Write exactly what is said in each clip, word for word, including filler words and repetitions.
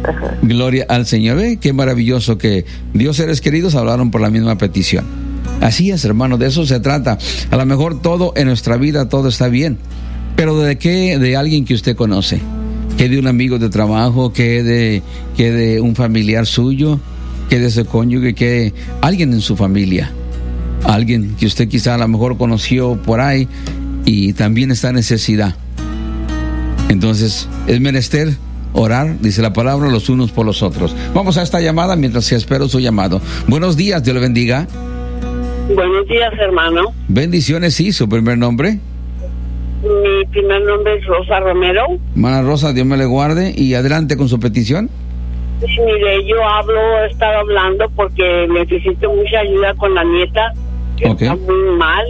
Ajá. Gloria al Señor. ¿Ve? Qué maravilloso que Dios, seres queridos, hablaron por la misma petición. Así es, hermano, de eso se trata. A lo mejor todo en nuestra vida, todo está bien. Pero ¿de qué? De alguien que usted conoce. ¿Qué de un amigo de trabajo? ¿Qué de, qué de un familiar suyo? ¿Qué de su cónyuge? ¿Qué de alguien en su familia? Alguien que usted quizá a lo mejor conoció por ahí y también está en necesidad. Entonces, es menester orar, dice la palabra, los unos por los otros. Vamos a esta llamada mientras que espero su llamado. Buenos días, Dios le bendiga. Buenos días, hermano. Bendiciones, sí, su primer nombre. Mi primer nombre es Rosa Romero. Hermana Rosa, Dios me le guarde y adelante con su petición. Sí, mire, yo hablo, he estado hablando porque necesito mucha ayuda con la nieta, que Okay. está muy mal,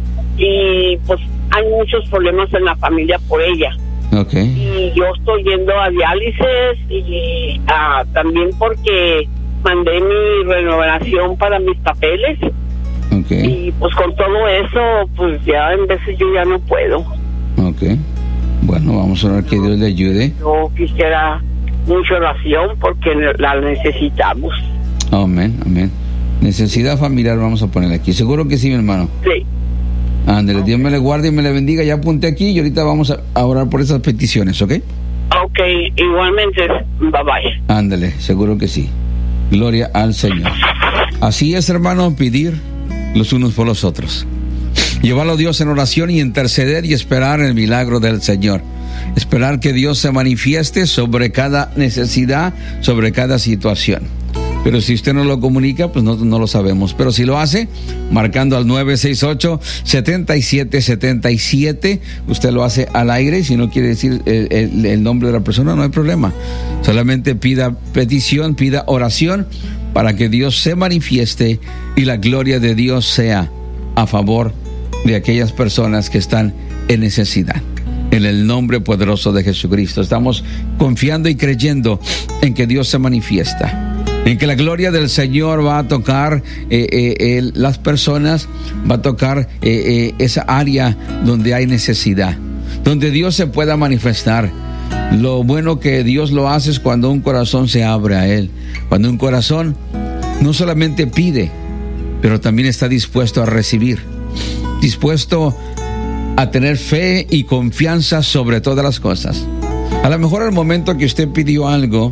y pues hay muchos problemas en la familia por ella. Okay. Y yo estoy yendo a diálisis y ah, también porque mandé mi renovación para mis papeles. Okay. Y pues con todo eso, pues ya en veces yo ya no puedo. Okay. Bueno, vamos a orar que Dios le ayude. Yo quisiera mucha oración porque la necesitamos. Amén, amén. Necesidad familiar vamos a poner aquí. Seguro que sí, mi hermano. Sí. Ándale, Dios me le guarde y me le bendiga. Ya apunté aquí y ahorita vamos a, a orar por esas peticiones, ¿ok? Ok, igualmente, bye bye. Ándale, seguro que sí. Gloria al Señor. Así es, hermano, pedir los unos por los otros. Llevarlo a Dios en oración y interceder y esperar el milagro del Señor. Esperar que Dios se manifieste sobre cada necesidad, sobre cada situación. Pero si usted no lo comunica, pues no, no lo sabemos. Pero si lo hace, marcando al nueve seis ocho, siete siete siete siete, usted lo hace al aire. Si no quiere decir el, el, el nombre de la persona, no hay problema. Solamente pida petición, pida oración para que Dios se manifieste y la gloria de Dios sea a favor de aquellas personas que están en necesidad. En el nombre poderoso de Jesucristo. Estamos confiando y creyendo en que Dios se manifiesta, en que la gloria del Señor va a tocar eh, eh, eh, las personas, va a tocar eh, eh, esa área donde hay necesidad, donde Dios se pueda manifestar. Lo bueno que Dios lo hace es cuando un corazón se abre a Él, cuando un corazón no solamente pide, pero también está dispuesto a recibir, dispuesto a tener fe y confianza sobre todas las cosas. A lo mejor al momento que usted pidió algo,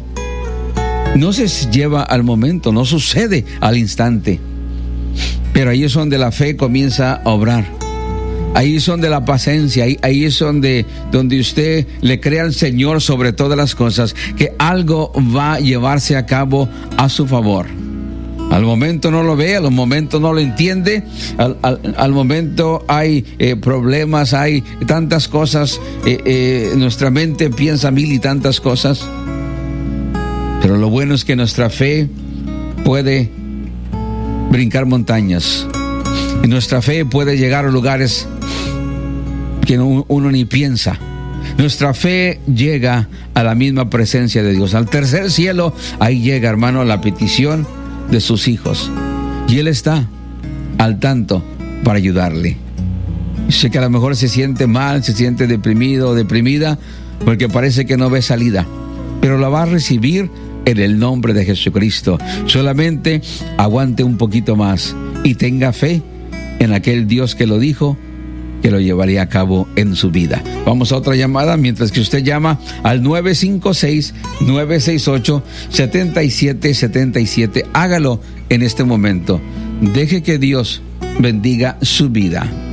no se lleva al momento, no sucede al instante. Pero ahí es donde la fe comienza a obrar. Ahí es donde la paciencia, ahí, ahí es donde, donde usted le cree al Señor sobre todas las cosas, que algo va a llevarse a cabo a su favor. Al momento no lo ve, al momento no lo entiende, al, al, al momento hay eh, problemas, hay tantas cosas, eh, eh, nuestra mente piensa mil y tantas cosas. Pero lo bueno es que nuestra fe puede brincar montañas. Y nuestra fe puede llegar a lugares que no, uno ni piensa. Nuestra fe llega a la misma presencia de Dios. Al tercer cielo, ahí llega, hermano, la petición de sus hijos. Y Él está al tanto para ayudarle. Sé que a lo mejor se siente mal, se siente deprimido o deprimida, porque parece que no ve salida. Pero la va a recibir en el nombre de Jesucristo. Solamente aguante un poquito más y tenga fe en aquel Dios que lo dijo, que lo llevaría a cabo en su vida. Vamos a otra llamada mientras que usted llama al nueve cinco seis, nueve seis ocho, siete siete siete siete. Hágalo en este momento. Deje que Dios bendiga su vida.